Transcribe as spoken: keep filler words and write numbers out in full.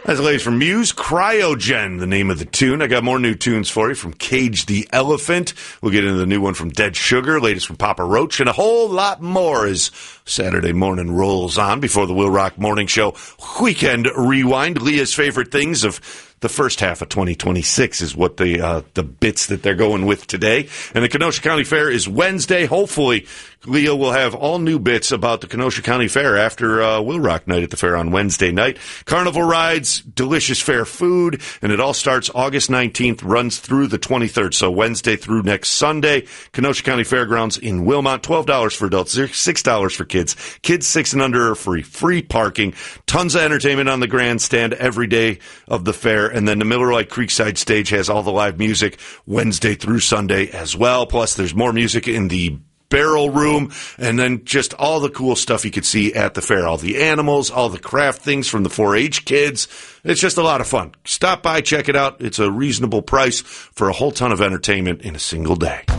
That's the latest from Muse, Cryogen, the name of the tune. I got more new tunes for you from Cage the Elephant. We'll get into the new one from Dead Sugar, latest from Papa Roach, and a whole lot more as Saturday morning rolls on before the Will Rock Morning Show Weekend Rewind. Leah's favorite things of the first half of twenty twenty-six is what the uh, the bits that they're going with today. And the Kenosha County Fair is Wednesday. Hopefully, Leah will have all new bits about the Kenosha County Fair after uh, Will Rock Night at the fair on Wednesday night. Carnival rides, delicious fair food, and it all starts August nineteenth, runs through the twenty-third, so Wednesday through next Sunday. Kenosha County Fairgrounds in Wilmot, twelve dollars for adults, six dollars for kids. Kids six and under are free. Free parking, tons of entertainment on the grandstand every day of the fair. And then the Miller Lite Creekside stage has all the live music Wednesday through Sunday as well. Plus, there's more music in the barrel room, and then just all the cool stuff you could see at the fair. All the animals, all the craft things from the four H kids. It's just a lot of fun. Stop by, check it out. It's a reasonable price for a whole ton of entertainment in a single day.